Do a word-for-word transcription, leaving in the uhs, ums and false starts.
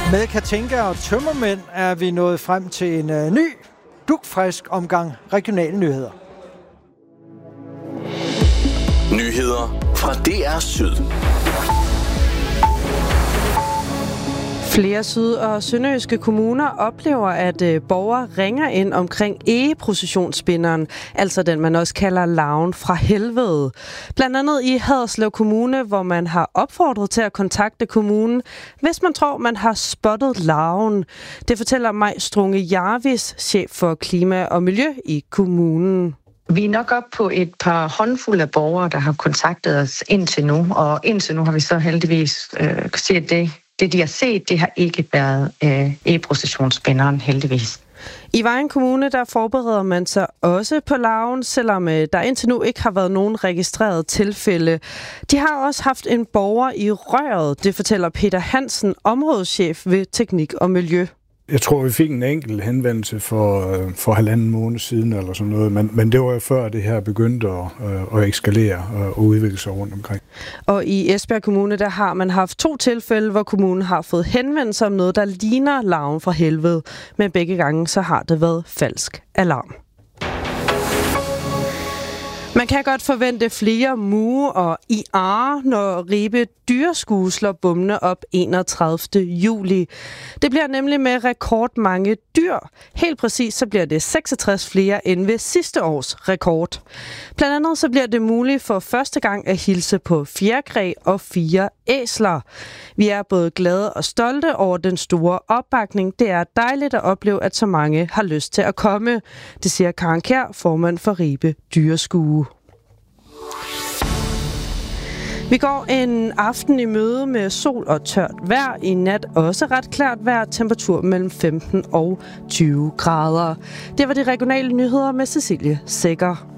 Med Katinka og Tømmermænd er vi nået frem til en uh, ny, dugfrisk omgang regionale nyheder. Nyheder fra D R Syd. Flere syd- og sønderjyske kommuner oplever, at øh, borgere ringer ind omkring egeprocessionsspinderen, altså den, man også kalder larven fra helvede. Blandt andet i Haderslev Kommune, hvor man har opfordret til at kontakte kommunen, hvis man tror, man har spottet larven. Det fortæller Maj Strunge Jarvis, chef for klima og miljø i kommunen. Vi er nok op på et par håndfulde af borgere, der har kontaktet os indtil nu, og indtil nu har vi så heldigvis øh, set, at det Det, de har set, det har ikke været øh, e-processionsspinderen, heldigvis. I Vejen Kommune, der forbereder man sig også på larven, selvom øh, der indtil nu ikke har været nogen registreret tilfælde. De har også haft en borger i røret, det fortæller Peter Hansen, områdeschef ved Teknik og Miljø. Jeg tror, vi fik en enkelt henvendelse for, for halvanden måned siden eller sådan noget, men, men det var jo før det her begyndte at, at eskalere og udvikle sig rundt omkring. Og i Esbjerg Kommune, der har man haft to tilfælde, hvor kommunen har fået henvendelse om noget, der ligner larven fra helvede, men begge gange så har det været falsk alarm. Man kan godt forvente flere muge og I R, når Ribe Dyreskue slår bommene op enogtredivte juli. Det bliver nemlig med rekordmange dyr. Helt præcis så bliver det seksogtres flere end ved sidste års rekord. Blandt andet så bliver det muligt for første gang at hilse på fjerkræ og fire æsler. Vi er både glade og stolte over den store opbakning. Det er dejligt at opleve, at så mange har lyst til at komme. Det siger Karen Kjær, formand for Ribe Dyreskue. Vi går en aften i møde med sol og tørt vejr. I nat også ret klart vejr. Temperatur mellem femten og tyve grader. Det var de regionale nyheder med Cecilie Sækker.